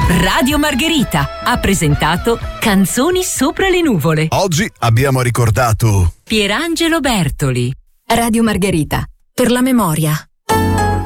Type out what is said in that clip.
Radio Margherita ha presentato Canzoni sopra le nuvole. Oggi abbiamo ricordato Pierangelo Bertoli. Radio Margherita, per la memoria.